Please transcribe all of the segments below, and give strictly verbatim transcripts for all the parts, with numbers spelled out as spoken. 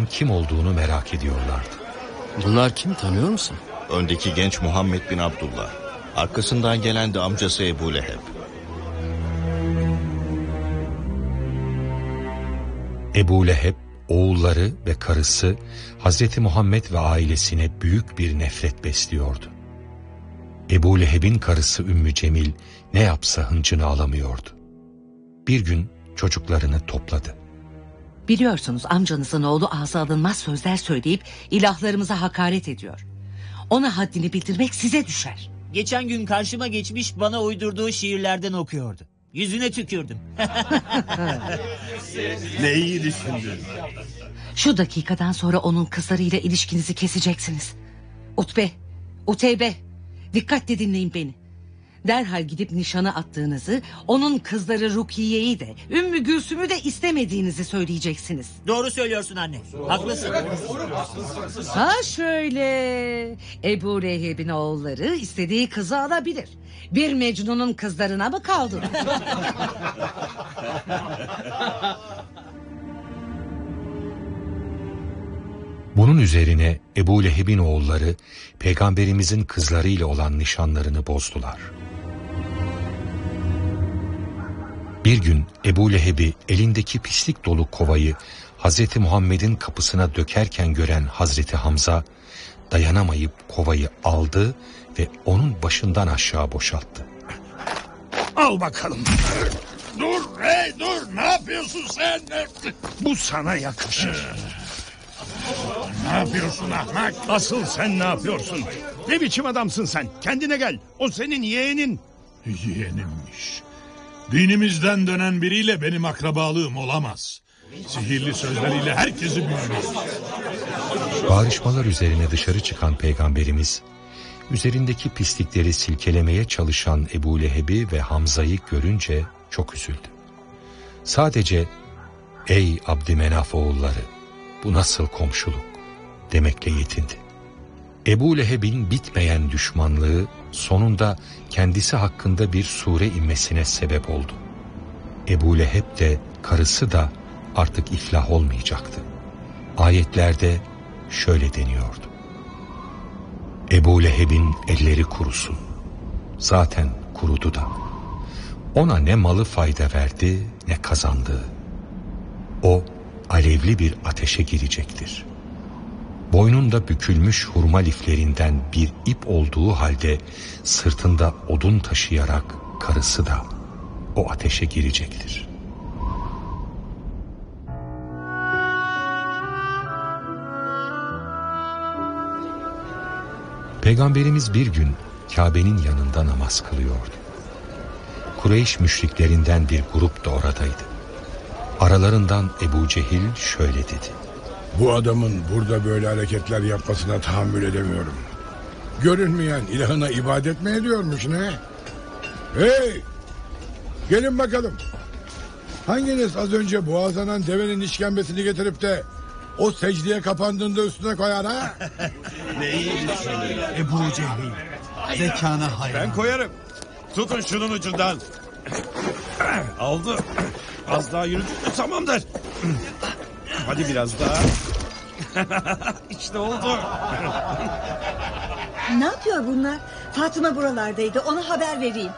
kim olduğunu merak ediyorlardı. Bunlar kim, tanıyor musun? Öndeki genç Muhammed bin Abdullah. Arkasından gelen de amcası Ebu Leheb. Ebu Leheb, oğulları ve karısı Hazreti Muhammed ve ailesine büyük bir nefret besliyordu. Ebu Leheb'in karısı Ümmü Cemil ne yapsa hıncını alamıyordu. Bir gün çocuklarını topladı. Biliyorsunuz amcanızın oğlu ağza alınmaz sözler söyleyip ilahlarımıza hakaret ediyor. Ona haddini bildirmek size düşer. Geçen gün karşıma geçmiş, bana uydurduğu şiirlerden okuyordu. Yüzüne tükürdüm. Ne iyi düşündün. Şu dakikadan sonra onun kızlarıyla ilişkinizi keseceksiniz. Utbe, Uteybe, dikkatle dinleyin beni. Derhal gidip nişana attığınızı, onun kızları Rukiye'yi de, Ümmü Gülsüm'ü de istemediğinizi söyleyeceksiniz. Doğru söylüyorsun anne. Haklısın. Ha şöyle. Ebu Leheb'in oğulları istediği kızı alabilir. Bir Mecnun'un kızlarına mı kaldı? Bunun üzerine Ebu Leheb'in oğulları peygamberimizin kızlarıyla olan nişanlarını bozdular. Bir gün Ebu Leheb'i elindeki pislik dolu kovayı Hazreti Muhammed'in kapısına dökerken gören Hazreti Hamza dayanamayıp kovayı aldı ve onun başından aşağı boşalttı. Al bakalım. Dur hey dur, ne yapıyorsun sen? Bu sana yakışır. Ne yapıyorsun ahmak? Asıl sen ne yapıyorsun? Ne biçim adamsın sen? Kendine gel. O senin yeğenin. Yeğenimmiş. Dinimizden dönen biriyle benim akrabalığım olamaz. Sihirli sözleriyle herkesi büyülür. Bağırışmalar üzerine dışarı çıkan peygamberimiz, üzerindeki pislikleri silkelemeye çalışan Ebu Leheb'i ve Hamza'yı görünce çok üzüldü. Sadece "Ey Abdümenaf oğulları, bu nasıl komşuluk?" demekle yetindi. Ebu Leheb'in bitmeyen düşmanlığı sonunda kendisi hakkında bir sure inmesine sebep oldu. Ebu Leheb de karısı da artık iflah olmayacaktı. Ayetlerde şöyle deniyordu: Ebu Leheb'in elleri kurusun. Zaten kurudu da. Ona ne malı fayda verdi ne kazandığı. O alevli bir ateşe girecektir. Boynunda bükülmüş hurma liflerinden bir ip olduğu halde sırtında odun taşıyarak karısı da o ateşe girecektir. Peygamberimiz bir gün Kabe'nin yanında namaz kılıyordu. Kureyş müşriklerinden bir grup da oradaydı. Aralarından Ebu Cehil şöyle dedi: Bu adamın burada böyle hareketler yapmasına tahammül edemiyorum. Görünmeyen ilahına ibadet mi ediyormuş ne? Hey! Gelin bakalım. Hanginiz az önce boğazlanan devenin işkembesini getirip de o secdeye kapandığında üstüne koyar ha? Ne iyi düşündün. Ebu Cehil, zekana hayran. Ben koyarım. Tutun şunun ucundan. Aldı. Az daha yürüdü. Tamamdır. Hadi biraz daha. İşte oldu. Ne yapıyor bunlar? Fatıma buralardaydı. Ona haber vereyim.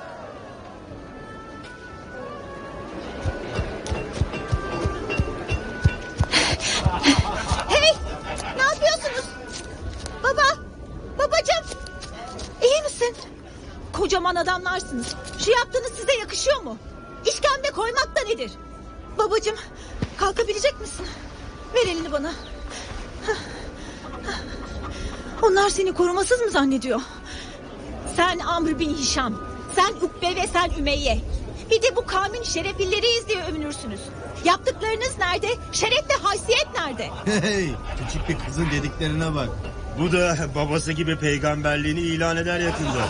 Hey! Ne yapıyorsunuz? Baba! Babacığım! İyi misin? Kocaman adamlarsınız. Şu yaptığınız size yakışıyor mu? İşkembe koymak da nedir? Babacığım, kalkabilecek misin? Ver elini bana. Onlar seni korumasız mı zannediyor? Sen Amr bin Hişam, sen Ukbe ve sen Ümeyye. Bir de bu kavmin şereflileriyiz diye övünürsünüz. Yaptıklarınız nerede? Şeref ve haysiyet nerede? Hey, küçük bir kızın dediklerine bak. Bu da babası gibi peygamberliğini ilan eder yakında.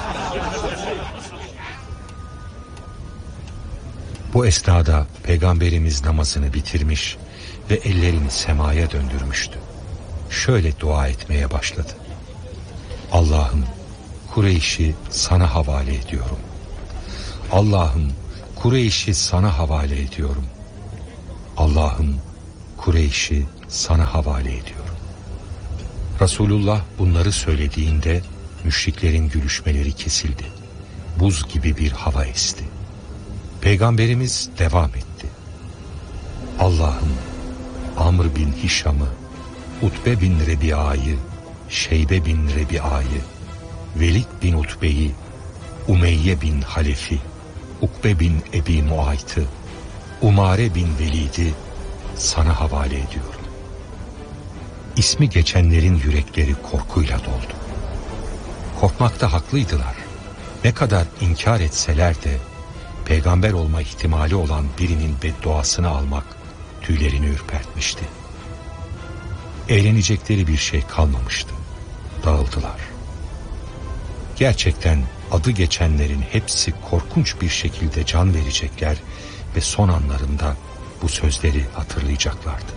Bu esnada Peygamberimiz namazını bitirmiş ve ellerini semaya döndürmüştü. Şöyle dua etmeye başladı: Allah'ım, Kureyş'i sana havale ediyorum. Allah'ım, Kureyş'i sana havale ediyorum. Allah'ım, Kureyş'i sana havale ediyorum. Resulullah bunları söylediğinde müşriklerin gülüşmeleri kesildi. Buz gibi bir hava esti. Peygamberimiz devam etti. Allah'ım, Amr bin Hişam'ı, Utbe bin Rebi'a'yı, Şeybe bin Rebi'a'yı, Velid bin Utbe'yi, Umeyye bin Halef'i, Ukbe bin Ebi Muayt'ı, Umare bin Velid'i sana havale ediyorum. İsmi geçenlerin yürekleri korkuyla doldu. Korkmakta haklıydılar. Ne kadar inkar etseler de peygamber olma ihtimali olan birinin bedduasını almak tüylerini ürpertmişti. Eğlenecekleri bir şey kalmamıştı. Dağıldılar. Gerçekten adı geçenlerin hepsi korkunç bir şekilde can verecekler ve son anlarında bu sözleri hatırlayacaklardı.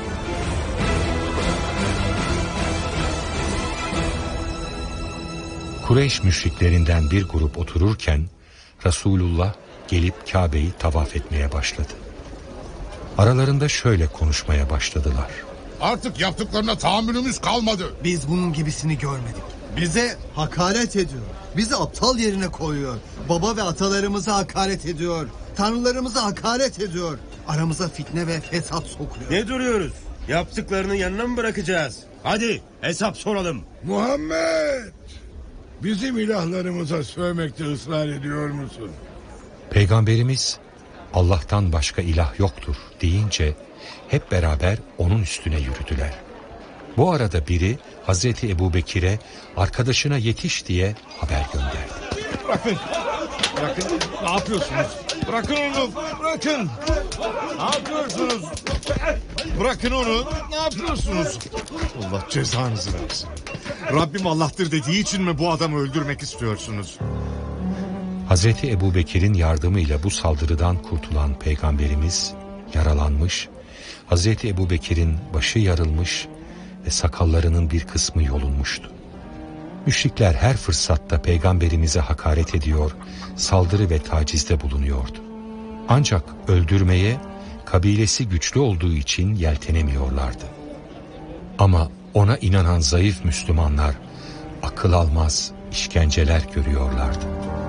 Kureyş müşriklerinden bir grup otururken Resulullah gelip Kabe'yi tavaf etmeye başladı. Aralarında şöyle konuşmaya başladılar. Artık yaptıklarına tahammülümüz kalmadı. Biz bunun gibisini görmedik. Bize hakaret ediyor. Bizi aptal yerine koyuyor. Baba ve atalarımıza hakaret ediyor. Tanrılarımıza hakaret ediyor. Aramıza fitne ve fesat sokuyor. Ne duruyoruz? Yaptıklarını yanına mı bırakacağız? Hadi hesap soralım. Muhammed! Bizim ilahlarımıza sövmekte ısrar ediyor musun? Peygamberimiz Allah'tan başka ilah yoktur deyince hep beraber onun üstüne yürüdüler. Bu arada biri Hazreti Ebubekir'e arkadaşına yetiş diye haber gönderdi. Bırakın. Bırakın. Ne yapıyorsunuz? Bırakın onu. Bırakın. Ne yapıyorsunuz? Bırakın onu. Ne yapıyorsunuz? Allah cezanızı versin. Rabbim Allah'tır dediği için mi bu adamı öldürmek istiyorsunuz? Hazreti Ebubekir'in yardımıyla bu saldırıdan kurtulan Peygamberimiz yaralanmış, Hazreti Ebubekir'in başı yarılmış ve sakallarının bir kısmı yolunmuştu. Müşrikler her fırsatta Peygamberimize hakaret ediyor, saldırı ve tacizde bulunuyordu. Ancak öldürmeye kabilesi güçlü olduğu için yeltenemiyorlardı. Ama ona inanan zayıf Müslümanlar akıl almaz işkenceler görüyorlardı.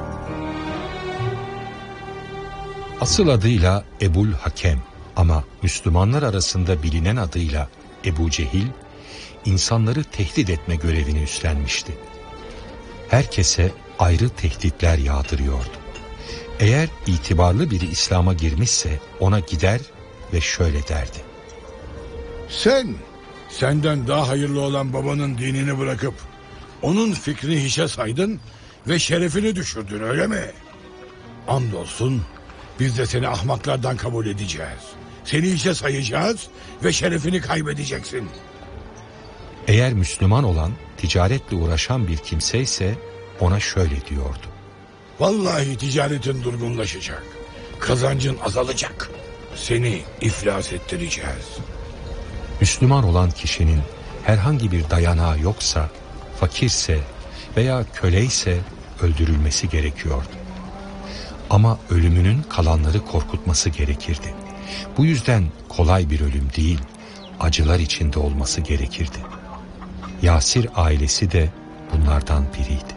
Asıl adıyla Ebul Hakem ama Müslümanlar arasında bilinen adıyla Ebu Cehil, insanları tehdit etme görevini üstlenmişti. Herkese ayrı tehditler yağdırıyordu. Eğer itibarlı biri İslam'a girmişse ona gider ve şöyle derdi. Sen, senden daha hayırlı olan babanın dinini bırakıp onun fikrini hiçe saydın ve şerefini düşürdün, öyle mi? Andolsun biz de seni ahmaklardan kabul edeceğiz. Seni hiçe sayacağız ve şerefini kaybedeceksin. Eğer Müslüman olan, ticaretle uğraşan bir kimse ise ona şöyle diyordu. Vallahi ticaretin durgunlaşacak. Kazancın azalacak. Seni iflas ettireceğiz. Müslüman olan kişinin herhangi bir dayanağı yoksa, fakirse veya köleyse öldürülmesi gerekiyordu. Ama ölümünün kalanları korkutması gerekirdi. Bu yüzden kolay bir ölüm değil, acılar içinde olması gerekirdi. Yasir ailesi de bunlardan biriydi.